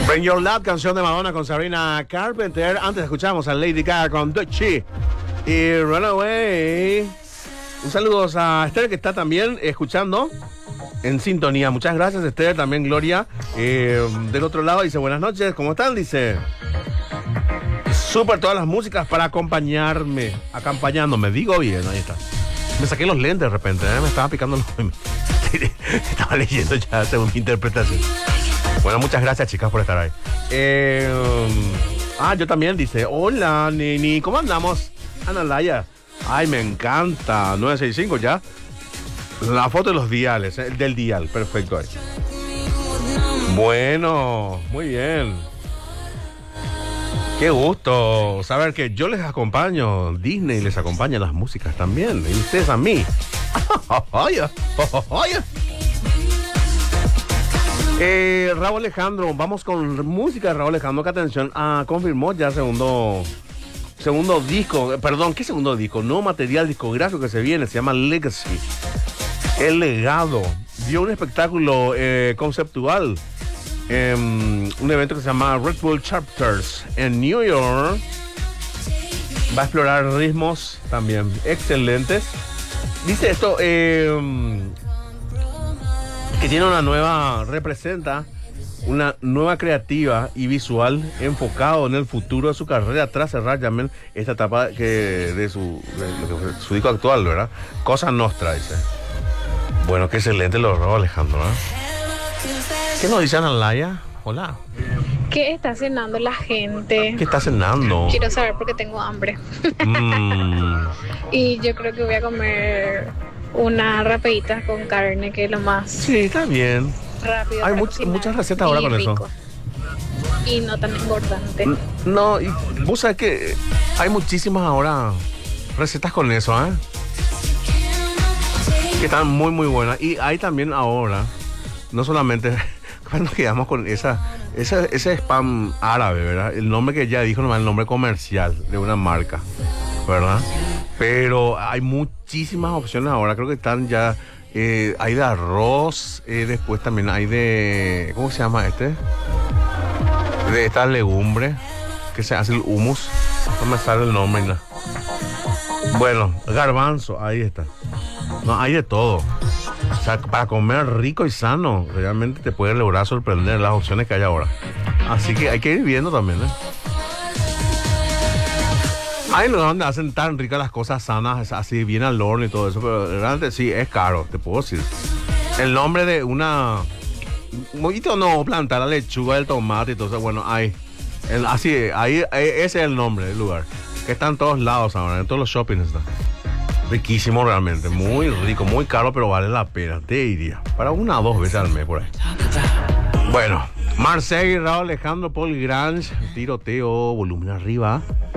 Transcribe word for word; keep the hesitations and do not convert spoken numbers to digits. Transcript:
Bring Your Love, canción de Madonna con Sabrina Carpenter. Antes escuchamos a Lady Gaga con Dutchie y Runaway. Un saludo a Esther, que está también escuchando en sintonía. Muchas gracias, Esther. También Gloria eh, del otro lado dice buenas noches, ¿cómo están? Dice súper todas las músicas para acompañarme, acompañándome, digo bien, ahí está. Me saqué los lentes de repente, ¿eh? Me estaba picando los... Estaba leyendo ya según mi interpretación. Bueno, muchas gracias, chicas, por estar ahí. Eh, um, ah, yo también, dice, hola, Nini, ¿cómo andamos? Analaya. Ay, me encanta. nueve seis cinco ya. La foto de los diales, el del dial, perfecto ahí. Bueno, muy bien. Qué gusto saber que yo les acompaño. Disney les acompaña a las músicas también. Y ustedes a mí. eh, Raúl Alejandro, vamos con música de Raúl Alejandro, que atención, ah, confirmó ya segundo segundo disco, perdón, ¿qué segundo disco? Nuevo material discográfico que se viene, se llama Legacy, El Legado. Dio un espectáculo eh, conceptual, eh, un evento que se llama Red Bull Chapters en New York. Va a explorar ritmos también excelentes. Dice esto, eh, que tiene una nueva, representa una nueva creativa y visual enfocado en el futuro de su carrera tras cerrar también esta etapa que de su, de, de su disco actual, ¿verdad? Cosa Nostra, dice. Bueno, qué excelente lo logró Alejandro, ¿eh? ¿Qué nos dice Analaya? Hola. ¿Qué está cenando la gente? ¿Qué está cenando? Quiero saber porque tengo hambre. Mm. Y yo creo que voy a comer una rapidita con carne, que es lo más Sí, está bien. rápido. Hay para much- cocinar muchas recetas ahora y con eso. rico. Y no tan importante. No, y vos sabés que hay muchísimas ahora recetas con eso, ¿eh? Que están muy, muy buenas. Y hay también ahora, no solamente cuando quedamos con esa, esa, ese spam árabe, ¿verdad? El nombre que ya dijo, nomás el nombre comercial de una marca, ¿verdad? Pero hay muchísimas opciones ahora. Creo que están ya, eh, hay de arroz, eh, después también hay de, ¿cómo se llama este? De esta legumbre que se hace el hummus. No me sale el nombre, ¿no? Bueno, garbanzo, ahí está. No, hay de todo. O sea, para comer rico y sano, realmente te puede lograr sorprender las opciones que hay ahora. Así que hay que ir viendo también, ¿eh? Hay lugares donde hacen tan ricas las cosas sanas, así bien al horno y todo eso, pero realmente sí, es caro, te puedo decir. El nombre de una... Un poquito no, plantar la lechuga, el tomate y todo eso, bueno, hay. El, así, ahí, ahí, ese es el nombre del lugar. Que está en todos lados ahora, en todos los shoppings está. Riquísimo realmente, muy rico, muy caro, pero vale la pena, te diría. Para una o dos veces al mes por ahí. Bueno, Marseille, Raúl Alejandro, Paul Grange, tiroteo, volumen arriba.